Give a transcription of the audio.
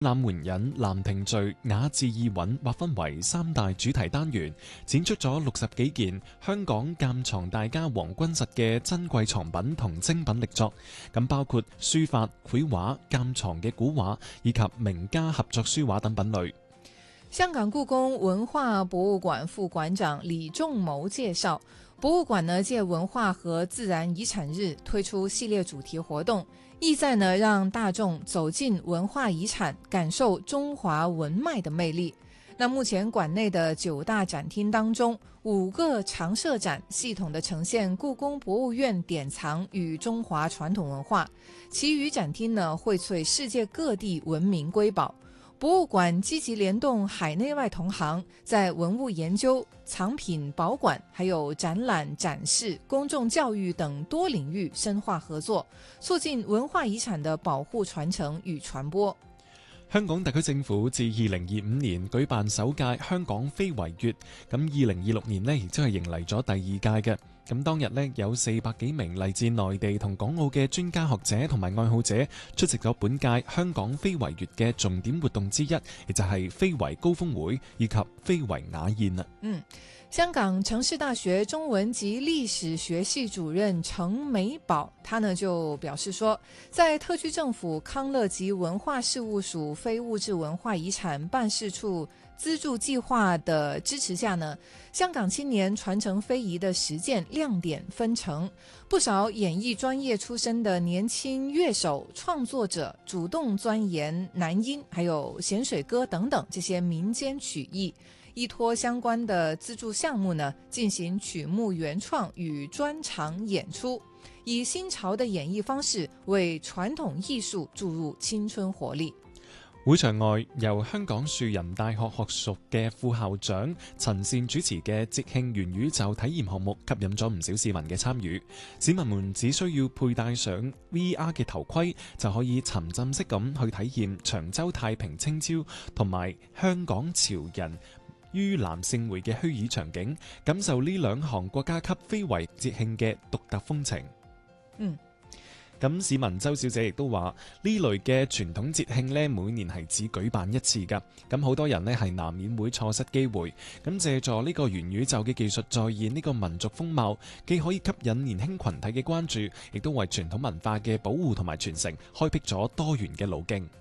覽援引、蘭亭序、雅致意韻劃分為3大主題單元，展出咗60幾件香港鑑藏大家黃君實嘅珍貴藏品同精品力作，咁包括書法、繪畫、鑑藏嘅古畫以及名家合作書畫等品類。 香港故宮文化博物館副館長李仲謀介紹，博物館呢借文化和自然遺產日推出系列主題活動，意在呢讓大眾走進文化遺產，感受中華文脈的魅力。那目前館內的9大展廳當中，5個常設展系統的呈現故宮博物院典藏與中華傳統文化，其餘展廳呢薈萃世界各地文明瑰寶。博物館積極聯動海內外同行，在文物研究、藏品保管、還有展覽展示、公眾教育等多領域深化合作，促進文化遺產的保護傳承與傳播。 香港特區政府自2025年舉辦首屆香港非遺月，咁2026年呢亦都係迎嚟咗第2屆嘅。咁當日呢，有400幾名嚟自內地同港澳嘅專家學者同埋愛好者出席咗本屆香港非遺月嘅重點活動之一，亦就係非遺高峰會以及非遺雅宴啦。 香港城市大學中文及歷史學系主任程美寶，他呢就表示說，在特區政府康樂及文化事務署非物質文化遺產辦事處資助計劃的支持下呢，香港青年傳承非遺的實踐亮點紛呈，不少演藝專業出身的年輕樂手創作者主動鑽研南音還有鹹水歌等等這些民間曲藝，依託相關的資助項目呢，進行曲目原創與專場演出，以新潮的演繹方式為傳統藝術注入青春活力。 會場外，由香港樹仁大學學屬嘅副校長陳善主持嘅節慶元宇宙體驗項目，吸引咗唔少市民嘅參與。市民們只需要佩戴上 VR 嘅頭盔，就可以沉浸式咁去體驗長洲太平清醮同埋香港潮人盂蘭勝會嘅虛擬場景，感受呢2項國家級非遺節慶嘅獨特風情。咁市民周小姐亦都話，呢類嘅傳統節慶呢，每年係只舉辦1次㗎。咁好多人呢係難免會錯失機會。咁借助呢個元宇宙嘅技術再現呢個民族風貌，既可以吸引年輕群體嘅關注，亦都為傳統文化嘅保護同埋傳承開闢咗多元嘅路徑。